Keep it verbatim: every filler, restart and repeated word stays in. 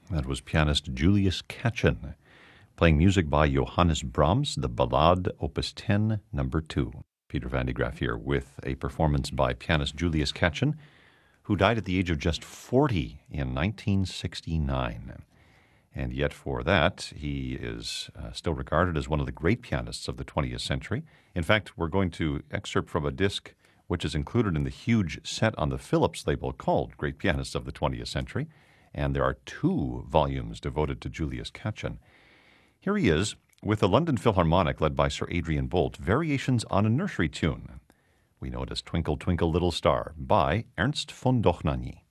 That was pianist Julius Katchen, playing music by Johannes Brahms, the Ballade, Opus ten, number two. Peter Van de Graaff here with a performance by pianist Julius Katchen, who died at the age of just forty in nineteen sixty-nine. And yet for that, he is uh, still regarded as one of the great pianists of the twentieth century. In fact, we're going to excerpt from a disc which is included in the huge set on the Philips label called Great Pianists of the twentieth Century. And there are two volumes devoted to Julius Katchen. Here he is with the London Philharmonic led by Sir Adrian Bolt, Variations on a Nursery Tune. We know it as Twinkle, Twinkle, Little Star by Ernst von Dohnanyi.